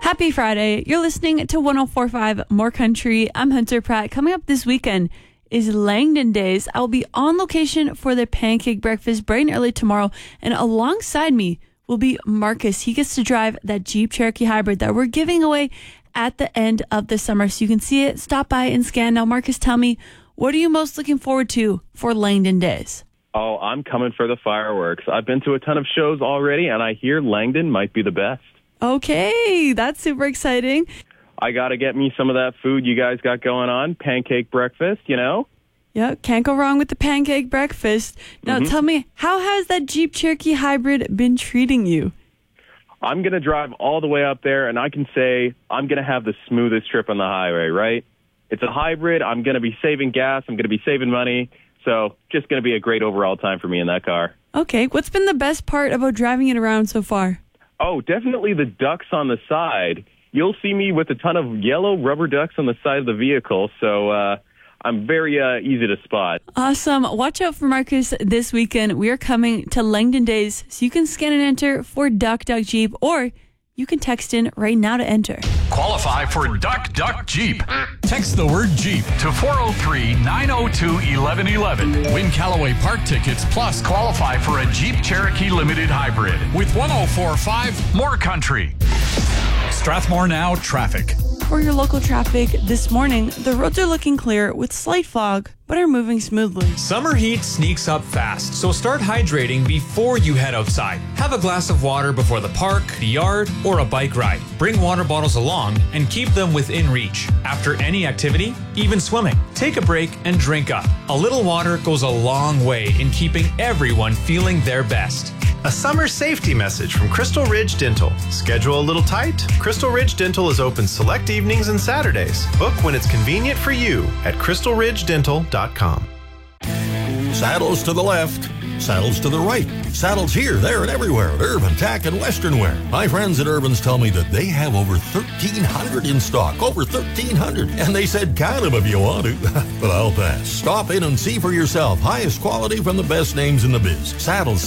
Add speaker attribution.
Speaker 1: Happy Friday. You're listening to 104.5 More Country. I'm Hunter Pratt. Coming up this weekend is Langdon Days. I'll be on location for the pancake breakfast bright and early tomorrow. And alongside me will be Marcus. He gets to drive that Jeep Cherokee Hybrid that we're giving away at the end of the summer. So you can see it, stop by and scan. Now, Marcus, tell me, what are you most looking forward to for Langdon Days?
Speaker 2: Oh, I'm coming for the fireworks. I've been to a ton of shows already, and I hear Langdon might be the best.
Speaker 1: Okay, that's super exciting.
Speaker 2: I got to get me some of that food you guys got going on, pancake breakfast, you know?
Speaker 1: Yeah, can't go wrong with the pancake breakfast. Now, tell me, how has that Jeep Cherokee Hybrid been treating you?
Speaker 2: I'm going to drive all the way up there, and I can say I'm going to have the smoothest trip on the highway, right? It's a hybrid. I'm going to be saving gas. I'm going to be saving money. So just going to be a great overall time for me in that car.
Speaker 1: Okay, what's been the best part about driving it around so far?
Speaker 2: Oh, definitely the ducks on the side. You'll see me with a ton of yellow rubber ducks on the side of the vehicle, so I'm very easy to spot.
Speaker 1: Awesome. Watch out for Marcus this weekend. We are coming to Langdon Days, so you can scan and enter for Duck Duck Jeep, or you can text in right now to enter.
Speaker 3: Qualify for Duck Duck Jeep. Text the word Jeep to 403-902-1111. Win Callaway Park tickets, plus qualify for a Jeep Cherokee Limited Hybrid with 104.5 More Country. Strathmore Now traffic.
Speaker 1: For your local traffic this morning, the roads are looking clear with slight fog, but are moving smoothly.
Speaker 4: Summer heat sneaks up fast, so start hydrating before you head outside. Have a glass of water before the park, the yard, or a bike ride. Bring water bottles along and keep them within reach. After any activity, even swimming, take a break and drink up. A little water goes a long way in keeping everyone feeling their best.
Speaker 5: A summer safety message from Crystal Ridge Dental. Schedule a little tight? Crystal Ridge Dental is open select evenings and Saturdays. Book when it's convenient for you at crystalridgedental.com.
Speaker 6: Saddles to the left, saddles to the right, saddles here, there, and everywhere at Urban Tack and Western Wear. My friends at Urban's tell me that they have over 1,300 in stock, over 1,300. And they said, count them if you want to, but I'll pass. Stop in and see for yourself. Highest quality from the best names in the biz. Saddles